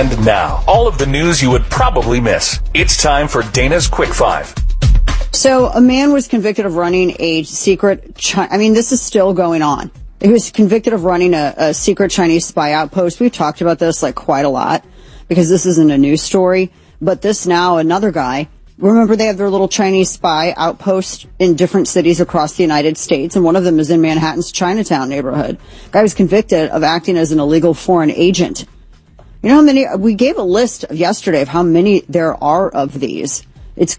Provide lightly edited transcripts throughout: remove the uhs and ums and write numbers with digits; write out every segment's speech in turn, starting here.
And now, all of the news you would probably miss. It's time for Dana's Quick Five. So a man was convicted of running a secret, this is still going on. He was convicted of running a secret Chinese spy outpost. We've talked about this quite a lot because this isn't a news story. But this now, another guy, remember they have their little Chinese spy outpost in different cities across the United States, and one of them is in Manhattan's Chinatown neighborhood. Guy was convicted of acting as an illegal foreign agent. You know how many, we gave a list yesterday of how many there are of these. These,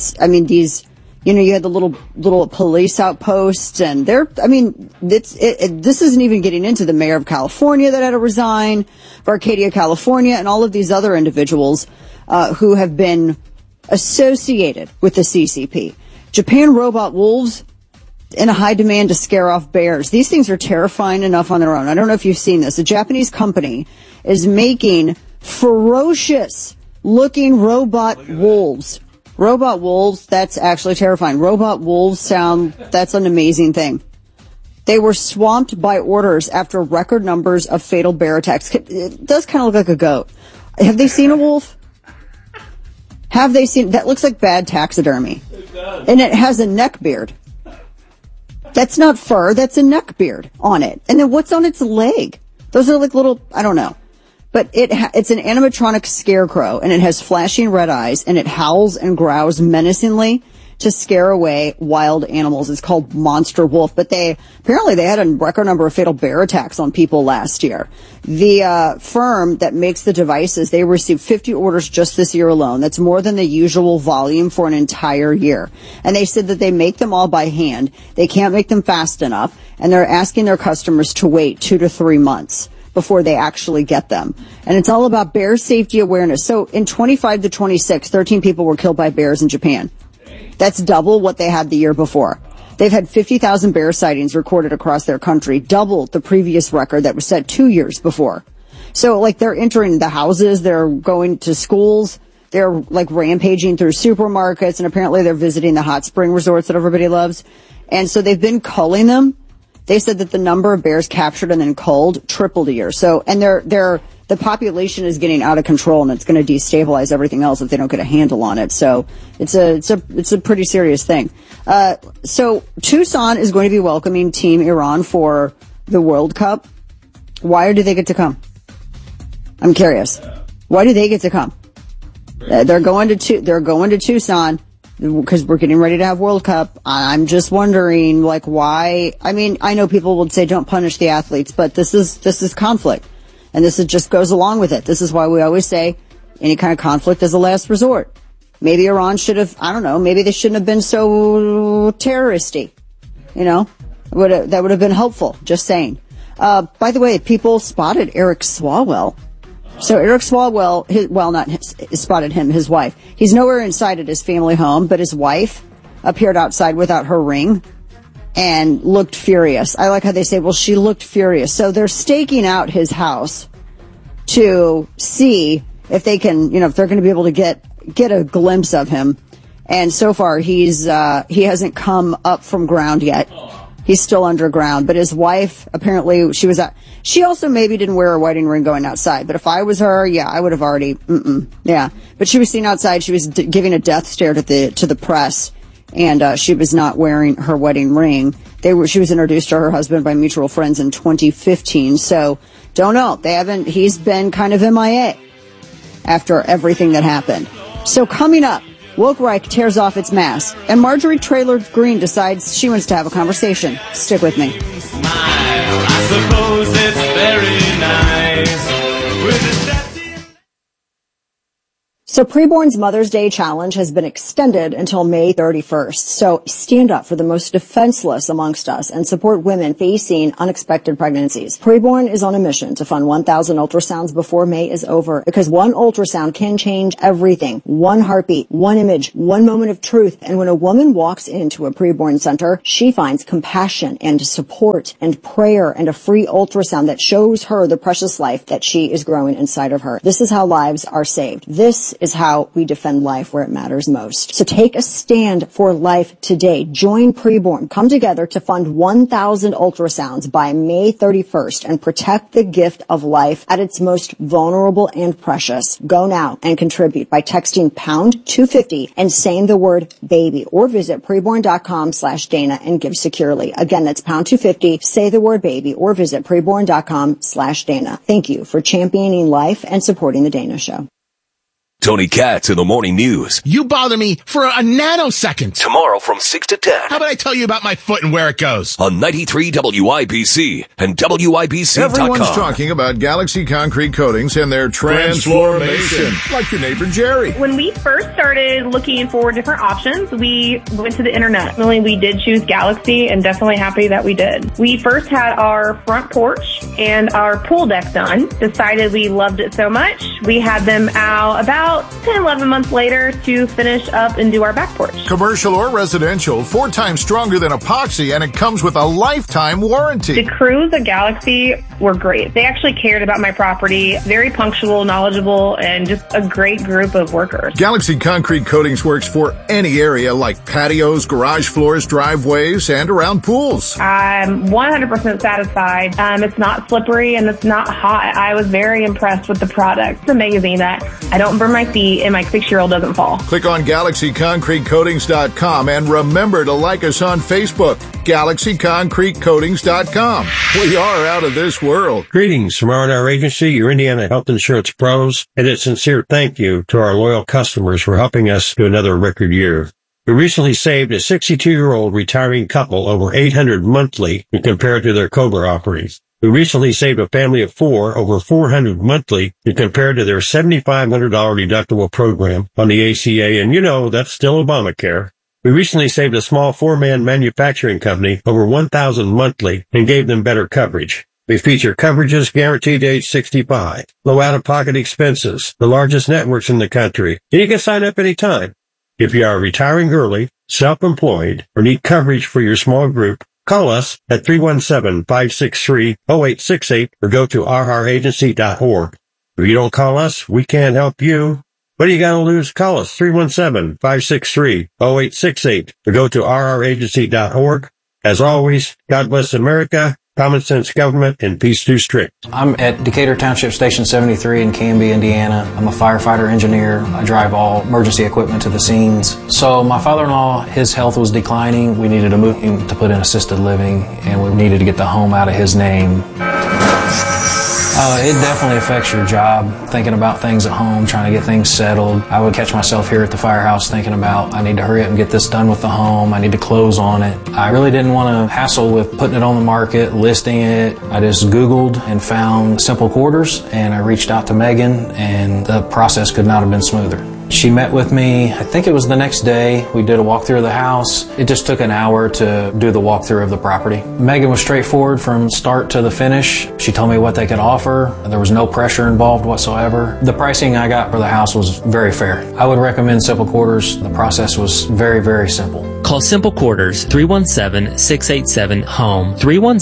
you had the little police outposts, and this isn't even getting into the mayor of California that had to resign, of Arcadia, California, and all of these other individuals, who have been associated with the CCP. Japan robot wolves in a high demand to scare off bears. These things are terrifying enough on their own. I don't know if you've seen this. A Japanese company is making ferocious looking robot wolves. Robot wolves, that's actually terrifying. Robot wolves that's an amazing thing. They were swamped by orders after record numbers of fatal bear attacks. It does kind of look like a goat. Have they seen a wolf? Have they seen, that looks like bad taxidermy. It does. And it has a neck beard. That's not fur, that's a neck beard on it. And then what's on its leg? Those are like little, I don't know. But it's an animatronic scarecrow, and it has flashing red eyes, and it howls and growls menacingly to scare away wild animals. It's called Monster Wolf, but apparently they had a record number of fatal bear attacks on people last year. The firm that makes the devices, they received 50 orders just this year alone. That's more than the usual volume for an entire year. And they said that they make them all by hand. They can't make them fast enough, and they're asking their customers to wait 2 to 3 months before they actually get them. And it's all about bear safety awareness. So in 25 to 26, 13 people were killed by bears in Japan. That's double what they had the year before. They've had 50,000 bear sightings recorded across their country, double the previous record that was set 2 years before. So they're entering the houses, they're going to schools, they're rampaging through supermarkets, and apparently they're visiting the hot spring resorts that everybody loves. And so they've been culling them. They said that the number of bears captured and then culled tripled a year. So, and the population is getting out of control, and it's going to destabilize everything else if they don't get a handle on it. So it's a pretty serious thing. So Tucson is going to be welcoming Team Iran for the World Cup. Why do they get to come? I'm curious. Why do they get to come? They're going to Tucson because we're getting ready to have World Cup. I'm just wondering, why? I know people would say don't punish the athletes, but this is conflict, and this just goes along with it. This is why we always say any kind of conflict is a last resort. Maybe Iran should have, I don't know, maybe they shouldn't have been so terroristy. That would have been helpful. Just saying. By the way, people spotted Eric Swalwell. So Eric Swalwell, spotted him, his wife. He's nowhere inside at his family home, but his wife appeared outside without her ring and looked furious. I like how they say, well, she looked furious. So they're staking out his house to see if they can, if they're going to be able to get a glimpse of him. And so far, he hasn't come up from ground yet. He's still underground, but his wife, apparently, she also maybe didn't wear a wedding ring going outside, but if I was her, yeah, I would have already, yeah. But she was seen outside, she was giving a death stare to the press, and she was not wearing her wedding ring. She was introduced to her husband by mutual friends in 2015, so don't know. He's been kind of MIA after everything that happened. So coming up, Woke Reich tears off its mask, and Marjorie Taylor Greene decides she wants to have a conversation. Stick with me. Smile, I suppose it's very nice. With a So Preborn's Mother's Day challenge has been extended until May 31st. So stand up for the most defenseless amongst us and support women facing unexpected pregnancies. Preborn is on a mission to fund 1,000 ultrasounds before May is over, because one ultrasound can change everything. One heartbeat, one image, one moment of truth. And when a woman walks into a preborn center, she finds compassion and support and prayer and a free ultrasound that shows her the precious life that she is growing inside of her. This is how lives are saved. This is how we defend life where it matters most. So take a stand for life today. Join Preborn. Come together to fund 1,000 ultrasounds by May 31st and protect the gift of life at its most vulnerable and precious. Go now and contribute by texting pound 250 and saying the word baby, or visit preborn.com/Dana and give securely. Again, that's pound 250, say the word baby, or visit preborn.com/Dana. Thank you for championing life and supporting the Dana Show. Tony Katz in the Morning News. You bother me for a nanosecond. Tomorrow from 6 to 10. How about I tell you about my foot and where it goes? On 93 WIBC and WIBC.com. Everyone's talking about Galaxy Concrete Coatings and their transformation. Like your neighbor Jerry. When we first started looking for different options, we went to the internet. We did choose Galaxy, and definitely happy that we did. We first had our front porch and our pool deck done. Decided we loved it so much, we had them out about 10, 11 months later to finish up and do our back porch. Commercial or residential, 4 times stronger than epoxy, and it comes with a lifetime warranty. The crews at Galaxy were great. They actually cared about my property. Very punctual, knowledgeable, and just a great group of workers. Galaxy Concrete Coatings works for any area like patios, garage floors, driveways, and around pools. I'm 100% satisfied. It's not slippery and it's not hot. I was very impressed with the product. It's amazing that I don't burn my feet and my 6-year-old doesn't fall. Click on GalaxyConcreteCoatings.com and remember to like us on Facebook, GalaxyConcreteCoatings.com. We are out of this world. Greetings from R&R Agency, your Indiana health insurance pros, and a sincere thank you to our loyal customers for helping us to another record year. We recently saved a 62-year-old retiring couple over $800 monthly when compared to their COBRA offerings. We recently saved a family of 4 over $400 monthly when compared to their $7,500 deductible program on the ACA, and that's still Obamacare. We recently saved a small 4-man manufacturing company over $1,000 monthly and gave them better coverage. We feature coverages guaranteed to age 65, low out-of-pocket expenses, the largest networks in the country, and you can sign up anytime. If you are retiring early, self-employed, or need coverage for your small group, call us at 317-563-0868 or go to rragency.org. If you don't call us, we can't help you. What do you got to lose? Call us 317-563-0868 or go to rragency.org. As always, God bless America, common sense government, and peace through strict. I'm at Decatur Township Station 73 in Canby, Indiana. I'm a firefighter engineer. I drive all emergency equipment to the scenes. So my father-in-law, his health was declining. We needed to move him to put in assisted living, and we needed to get the home out of his name. It definitely affects your job, thinking about things at home, trying to get things settled. I would catch myself here at the firehouse thinking about, I need to hurry up and get this done with the home. I need to close on it. I really didn't want to hassle with putting it on the market, listing it. I just Googled and found Simple Quarters, and I reached out to Megan, and the process could not have been smoother. She met with me, I think it was the next day. We did a walkthrough of the house. It just took an hour to do the walkthrough of the property. Megan was straightforward from start to the finish. She told me what they could offer. There was no pressure involved whatsoever. The pricing I got for the house was very fair. I would recommend Simple Quarters. The process was very, very simple. Call Simple Quarters 317-687-HOME,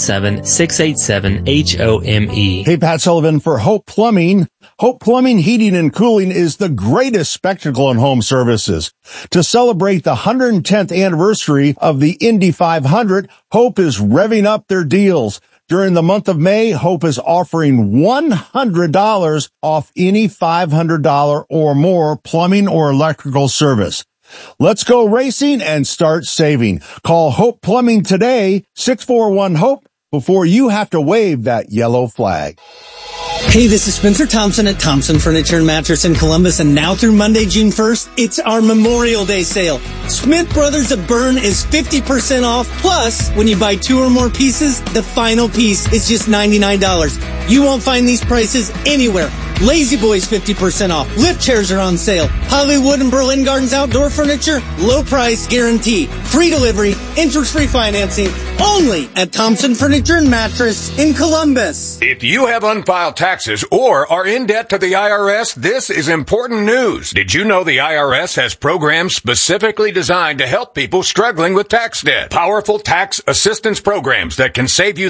317-687-HOME. Hey, Pat Sullivan for Hope Plumbing. Hope Plumbing, Heating, and Cooling is the greatest spectacle in home services. To celebrate the 110th anniversary of the Indy 500, Hope is revving up their deals. During the month of May, Hope is offering $100 off any $500 or more plumbing or electrical service. Let's go racing and start saving. Call Hope Plumbing today, 641-HOPE, before you have to wave that yellow flag. Hey, this is Spencer Thompson at Thompson Furniture and Mattress in Columbus, and now through Monday, June 1st, it's our Memorial Day sale. Smith Brothers of Bern is 50% off, plus, when you buy 2 or more pieces, the final piece is just $99. You won't find these prices anywhere. Lazy Boys 50% off. Lift chairs are on sale. Hollywood and Berlin Gardens outdoor furniture, low price guarantee. Free delivery, interest-free financing, only at Thompson Furniture and Mattress in Columbus. If you have unfiled taxes or are in debt to the IRS, this is important news. Did you know the IRS has programs specifically designed to help people struggling with tax debt? Powerful tax assistance programs that can save you